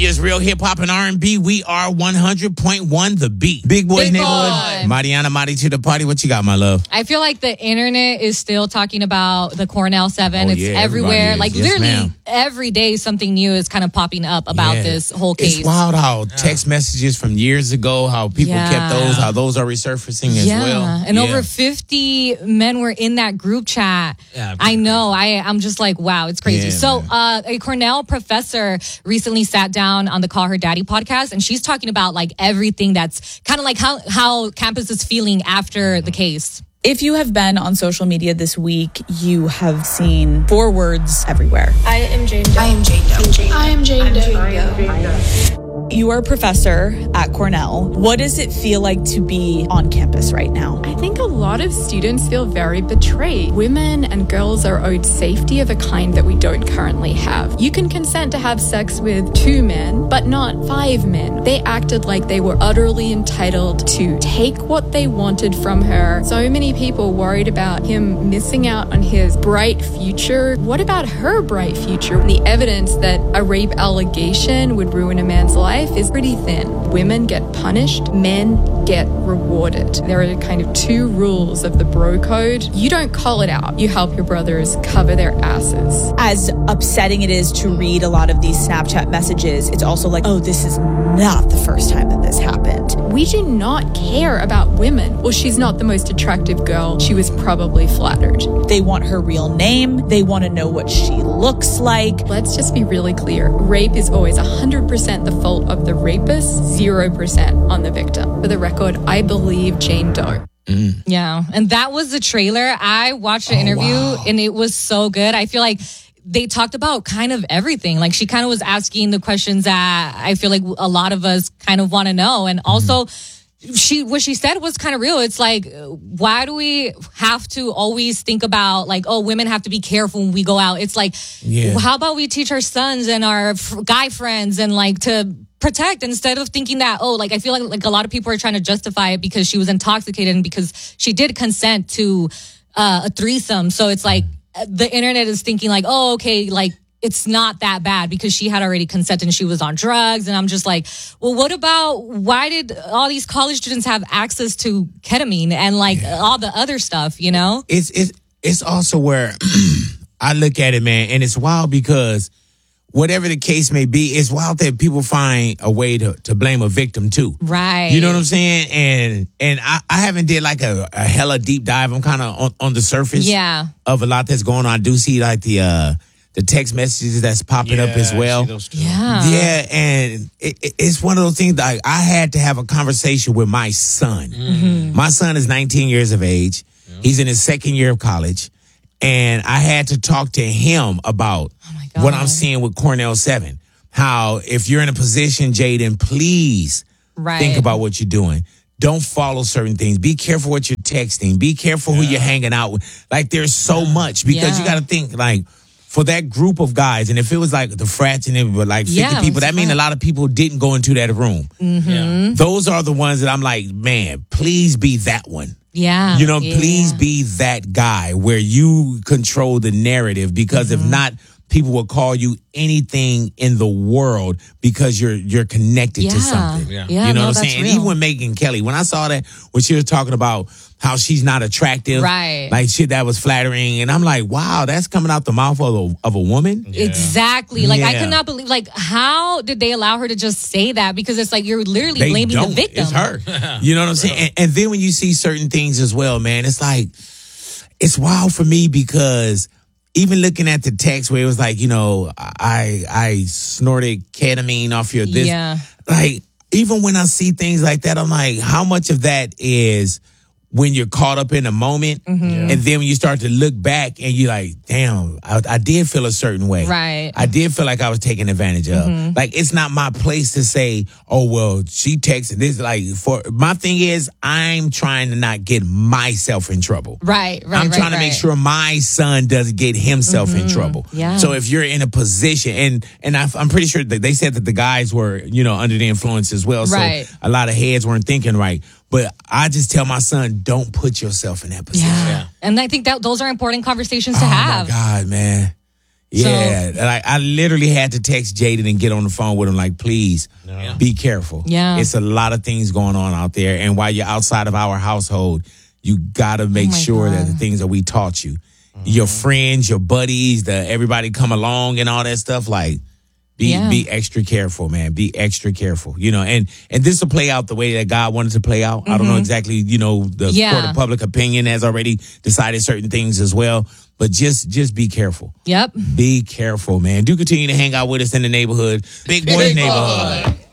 It's real hip hop and R&B. We are 100.1 The Beat. Big Boys Big Neighborhood. Boy. Mariana, Mari to the party. What you got, my love? I feel like the internet is still talking about the Cornell 7. Oh, it's yeah, everywhere. everybody is. Like Yes, literally ma'am. every day something new is kind of popping up about Yeah. this whole case. It's wild how text messages from years ago, how people Yeah. kept those, how those are resurfacing as well. And over 50 men were in that group chat. Yeah, I know. I'm just like, wow, it's crazy. Yeah, So a Cornell professor recently sat down on the Call Her Daddy podcast, and she's talking about like everything that's kind of like how campus is feeling after the case. If you have been on social media this week, you have seen 4 words everywhere. I am Jane Doe. I am Jane Doe. I am Jane Doe. You are a professor at Cornell. What does it feel like to be on campus right now? I think a lot of students feel very betrayed. Women and girls are owed safety of a kind that we don't currently have. You can consent to have sex with 2 men, but not 5 men. They acted like they were utterly entitled to take what they wanted from her. So many people worried about him missing out on his bright future. What about her bright future? The evidence that a rape allegation would ruin a man's life is pretty thin. Women get punished, men get rewarded. There are kind of 2 rules of the bro code. You don't call it out. You help your brothers cover their asses. As upsetting it is to read a lot of these Snapchat messages, it's also like, oh, this is not the first time that this happened. We do not care about women. Well, she's not the most attractive girl. She was probably flattered. They want her real name. They want to know what she looks like. Let's just be really clear. Rape is always 100% the fault of the rapist, 0% on the victim. For the record, I believe Jane Doe. Yeah. And that was the trailer. I watched the interview and it was so good. I feel like they talked about kind of everything. Like she kind of was asking the questions that I feel like a lot of us kind of want to know. And also what she said was kind of real. It's like, why do we have to always think about like, oh, women have to be careful when we go out? It's like, how about we teach our sons and our guy friends and like to protect instead of thinking that, oh, like I feel like a lot of people are trying to justify it because she was intoxicated and because she did consent to a threesome. So it's like the internet is thinking like, oh, okay, like it's not that bad because she had already consented and she was on drugs. And I'm just like, well, what about why did all these college students have access to ketamine and like all the other stuff, you know? It's also where I look at it, man, and it's wild because whatever the case may be, it's wild that people find a way to blame a victim too. Right. You know what I'm saying? And I haven't did like a hella deep dive. I'm kind of on the surface of a lot that's going on. I do see like the text messages that's popping up as well. Yeah, and it's one of those things that I had to have a conversation with my son. Mm-hmm. My son is 19 years of age. He's in his 2nd year of college. And I had to talk to him about what I'm seeing with Cornell 7. How if you're in a position, Jaden, please think about what you're doing. Don't follow certain things. Be careful what you're texting. Be careful who you're hanging out with. Like there's so much because you got to think like for that group of guys. And if it was like the frats and it was like 50 people, that means a lot of people didn't go into that room. Mm-hmm. Those are the ones that I'm like, man, please be that one. Yeah. You know, please be that guy where you control the narrative because if not, people will call you anything in the world because you're connected to something. You know what I'm saying? And even with Megyn Kelly, when I saw that, when she was talking about how she's not attractive, like shit that was flattering, and I'm like, wow, that's coming out the mouth of a woman? Exactly. Like I could not believe, like how did they allow her to just say that? Because it's like you're literally blaming the victim. It's her. You know what I'm saying? And then when you see certain things as well, man, it's like, it's wild for me because even looking at the text where it was like, you know, I snorted ketamine off your this. Like, even when I see things like that, I'm like, how much of that is when you're caught up in a moment and then when you start to look back and you're like, damn, I did feel a certain way. Right. I did feel like I was taken advantage of. Like, it's not my place to say, oh, well, she texted this. Like, for my thing is, I'm trying to not get myself in trouble. Right. I'm trying to make sure my son doesn't get himself in trouble. Yeah. So if you're in a position, and I'm pretty sure that they said that the guys were, you know, under the influence as well. So a lot of heads weren't thinking right. But I just tell my son, don't put yourself in that position. And I think that those are important conversations to have. Oh, my God, man. Yeah, like I literally had to text Jaden and get on the phone with him, like, please be careful. Yeah. It's a lot of things going on out there. And while you're outside of our household, you got to make sure that the things that we taught you, your friends, your buddies, everybody come along and all that stuff, like, be extra careful, man. Be extra careful, and this will play out the way that God wanted to play out. I don't know exactly, the court of public opinion has already decided certain things as well, but just be careful. Yep. Be careful, man. Do continue to hang out with us in the neighborhood. Big Boys Neighborhood.